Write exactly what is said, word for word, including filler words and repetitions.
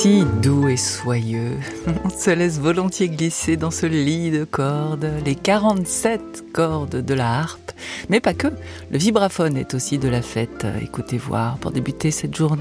si doux et soyeux. On se laisse volontiers glisser dans ce lit de cordes, les quarante-sept cordes de la harpe. Mais pas que, le vibraphone est aussi de la fête. Écoutez voir pour débuter cette journée.